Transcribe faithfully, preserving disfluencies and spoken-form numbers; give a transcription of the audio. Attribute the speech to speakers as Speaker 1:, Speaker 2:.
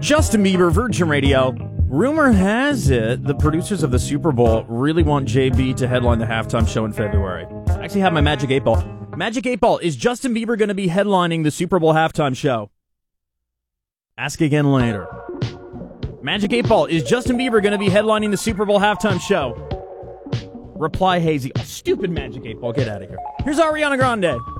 Speaker 1: Justin Bieber, Virgin Radio. Rumor has it the producers of the Super Bowl really want J B to headline the halftime show in February. I actually have my Magic eight Ball. Magic eight Ball, is Justin Bieber going to be headlining the Super Bowl halftime show? Ask again later. Magic eight Ball, is Justin Bieber going to be headlining the Super Bowl halftime show? Reply hazy. Oh, stupid Magic eight Ball, get out of here. Here's Ariana Grande.